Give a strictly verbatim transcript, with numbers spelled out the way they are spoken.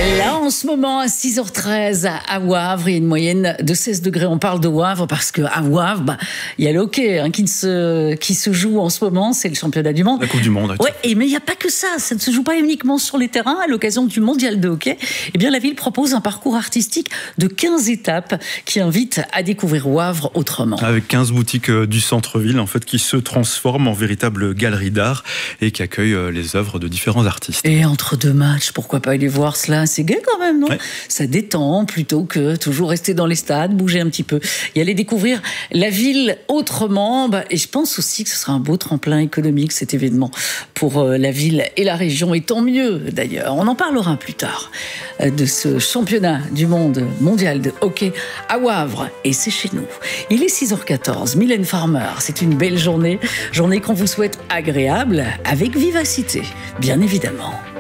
Là, en ce moment, à six heures treize, à Wavre, il y a une moyenne de seize degrés. On parle de Wavre parce qu'à Wavre, bah, il y a le hockey hein, qui, se, qui se joue en ce moment. C'est le championnat du monde. La Coupe du Monde. Ouais, et, mais il n'y a pas que ça. Ça ne se joue pas uniquement sur les terrains. À l'occasion du mondial de hockey, eh bien, la ville propose un parcours artistique de quinze étapes qui invite à découvrir Wavre autrement. Avec quinze boutiques du centre-ville en fait, qui se transforment en véritable galerie d'art et qui accueillent les œuvres de différents artistes. Et entre deux matchs, pourquoi pas aller voir cela? C'est gai quand même, non? Ouais. Ça détend plutôt que toujours rester dans les stades, bouger un petit peu. Et aller découvrir la ville autrement. Bah, et je pense aussi que ce sera un beau tremplin économique, cet événement, pour euh, la ville et la région. Et tant mieux, d'ailleurs. On en parlera plus tard euh, de ce championnat du monde mondial de hockey à Wavre. Et c'est chez nous. Il est six heures quatorze. Mylène Farmer, c'est une belle journée. Journée qu'on vous souhaite agréable, avec vivacité, bien évidemment.